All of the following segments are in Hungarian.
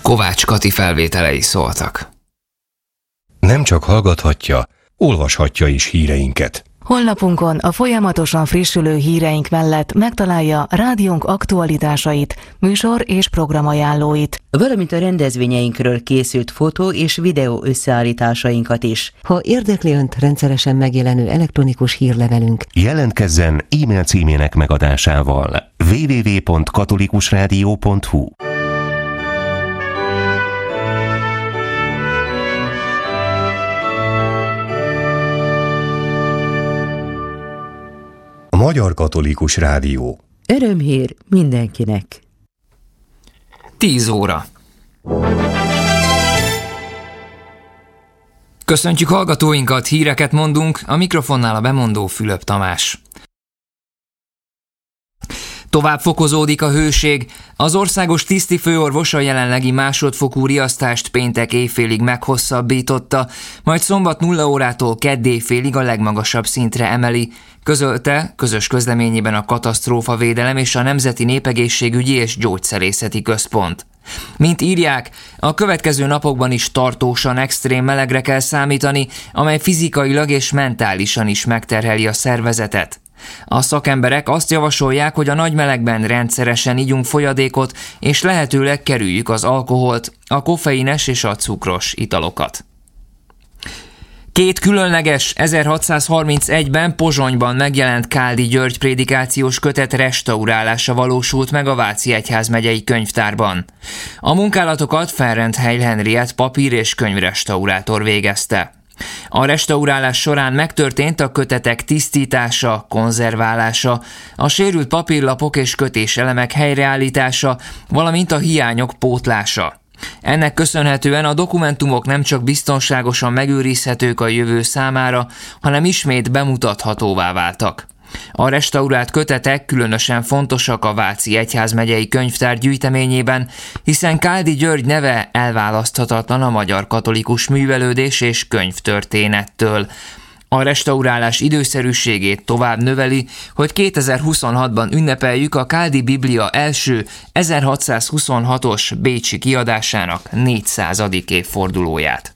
Kovács Kati felvételei szóltak. Nem csak hallgathatja, olvashatja is híreinket. Honlapunkon a folyamatosan frissülő híreink mellett megtalálja rádiónk aktualitásait, műsor és programajánlóit, valamint a rendezvényeinkről készült fotó és videó összeállításainkat is. Ha érdekli Önt rendszeresen megjelenő elektronikus hírlevelünk, Jelentkezzen e-mail címének megadásával www.katolikusradio.hu. A Magyar Katolikus Rádió. Örömhír mindenkinek. 10 óra. Köszöntjük hallgatóinkat, híreket mondunk, a mikrofonnál a bemondó Fülöp Tamás. Tovább fokozódik a hőség. Az országos tisztifőorvos a jelenlegi másodfokú riasztást péntek éjfélig meghosszabbította, majd szombat 0 órától kedd éjfélig a legmagasabb szintre emeli, közölte közös közleményében a Katasztrófavédelem és a Nemzeti Népegészségügyi és Gyógyszerészeti Központ. Mint írják, a következő napokban is tartósan extrém melegre kell számítani, amely fizikailag és mentálisan is megterheli a szervezetet. A szakemberek azt javasolják, hogy a nagy melegben rendszeresen igyunk folyadékot, és lehetőleg kerüljük az alkoholt, a koffeines és a cukros italokat. 2 különleges 1631-ben Pozsonyban megjelent Káldi György prédikációs kötet restaurálása valósult meg a Váci Egyházmegyei Könyvtárban. A munkálatokat Ferenc Heil Henriett papír- és könyvrestaurátor végezte. A restaurálás során megtörtént a kötetek tisztítása, konzerválása, a sérült papírlapok és kötéselemek helyreállítása, valamint a hiányok pótlása. Ennek köszönhetően a dokumentumok nem csak biztonságosan megőrizhetők a jövő számára, hanem ismét bemutathatóvá váltak. A restaurált kötetek különösen fontosak a Váci Egyházmegyei Könyvtár gyűjteményében, hiszen Káldi György neve elválaszthatatlan a magyar katolikus művelődés és könyvtörténettől. A restaurálás időszerűségét tovább növeli, hogy 2026-ban ünnepeljük a Káldi Biblia első 1626-os bécsi kiadásának 400. évfordulóját.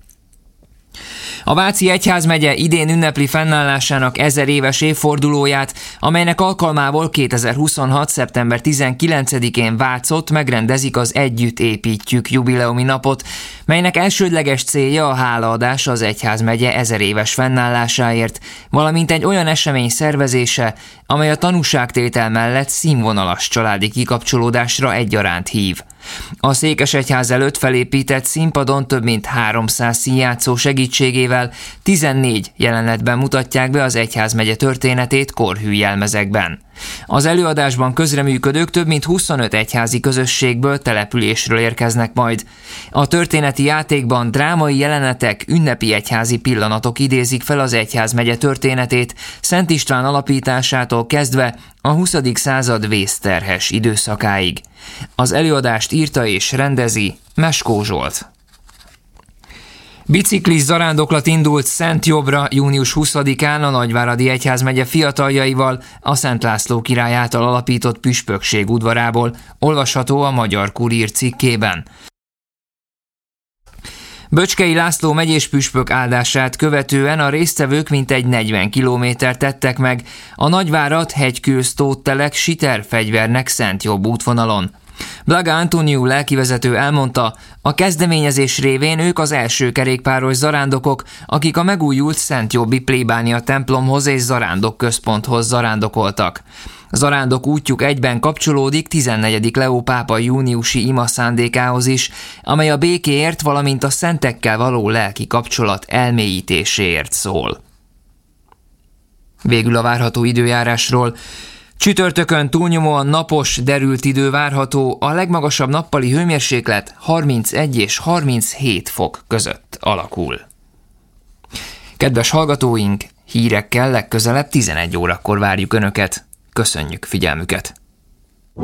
A Váci Egyházmegye idén ünnepli fennállásának 1000 éves évfordulóját, amelynek alkalmából 2026. szeptember 19-én Vácott megrendezik az Együtt építjük jubileumi napot, melynek elsődleges célja a hálaadás az Egyházmegye 1000 éves fennállásáért, valamint egy olyan esemény szervezése, amely a tanúságtétel mellett színvonalas családi kikapcsolódásra egyaránt hív. A Székesegyház előtt felépített színpadon több mint 300 színjátszó segítségével 14 jelenetben mutatják be az egyházmegye történetét korhű jelmezekben. Az előadásban közreműködők több mint 25 egyházi közösségből, településről érkeznek majd. A történeti játékban drámai jelenetek, ünnepi egyházi pillanatok idézik fel az egyházmegye történetét, Szent István alapításától kezdve a 20. század vészterhes időszakáig. Az előadást írta és rendezi Meskó Zsolt. Biciklis zarándoklat indult Szentjobbra június 20-án a Nagyváradi Egyházmegye fiataljaival a Szent László király által alapított püspökség udvarából, olvasható a Magyar Kurír cikkében. Böcskei László megyés püspök áldását követően a résztvevők mintegy 40 kilométert tettek meg a Nagyvárad Hegykőz-Tóttelek Siter-fegyvernek Szentjobb útvonalon. Blaga Antoniu lelkivezető elmondta, a kezdeményezés révén ők az első kerékpáros zarándokok, akik a megújult Szentjobbi plébánia templomhoz és zarándok központhoz zarándokoltak. Zarándok útjuk egyben kapcsolódik 14. Leó pápa júniusi ima szándékához is, amely a békéért, valamint a szentekkel való lelki kapcsolat elmélyítéséért szól. Végül a várható időjárásról. Csütörtökön túlnyomóan napos, derült idő várható, a legmagasabb nappali hőmérséklet 31 és 37 fok között alakul. Kedves hallgatóink, hírekkel legközelebb 11 órakor várjuk Önöket. Köszönjük figyelmüket!